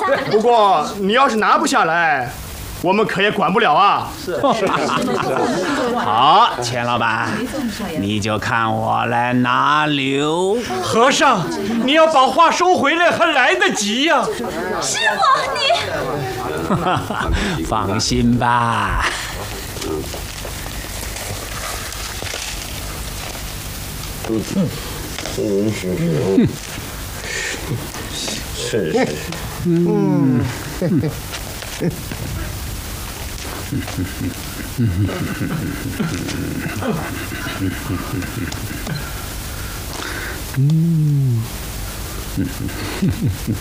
不过你要是拿不下来，我们可也管不了啊。是。 好，钱老板，你就看我来拿溜。 和尚，你要把话收回来还来得及呀。 师傅，你放心吧。 是。